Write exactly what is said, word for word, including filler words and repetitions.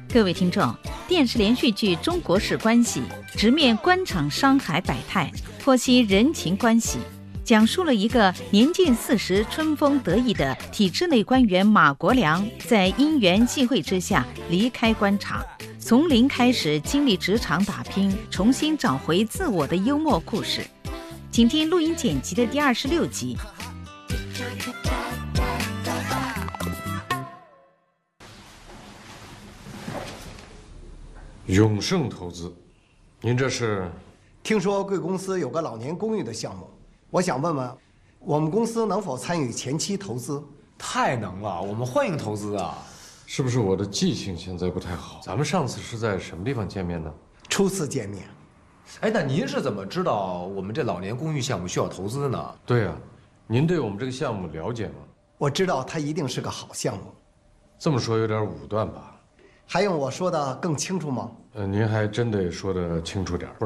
各位听众，电视连续剧《中国式关系》直面官场商海百态，剖析人情关系，讲述了一个年近四十、春风得意的体制内官员马国良，在因缘际会之下离开官场，从零开始经历职场打拼，重新找回自我的幽默故事。请听录音剪辑的第二十六集。 永盛投资，您这是？ 听说贵公司有个老年公寓的项目，我想问问，我们公司能否参与前期投资？ 太能了，我们欢迎投资啊！ 是不是我的记性现在不太好？咱们上次是在什么地方见面的？ 初次见面。 哎，那您是怎么知道我们这老年公寓项目需要投资呢？ 对啊，您对我们这个项目了解吗？ 我知道它一定是个好项目。 这么说有点武断吧？ 还用我说的更清楚吗？ 呃，您还真得说得清楚点，不然。